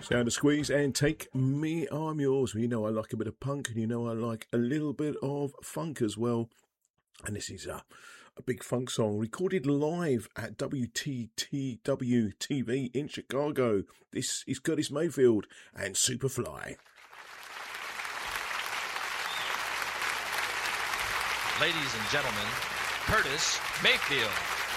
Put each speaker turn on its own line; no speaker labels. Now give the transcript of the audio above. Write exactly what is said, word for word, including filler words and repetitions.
Sound of Squeeze and Take Me, I'm Yours. Well, you know I like a bit of punk, and you know I like a little bit of funk as well. And this is a, a big funk song recorded live at W T T W T V in Chicago. This is Curtis Mayfield and Superfly.
Ladies and gentlemen, Curtis Mayfield.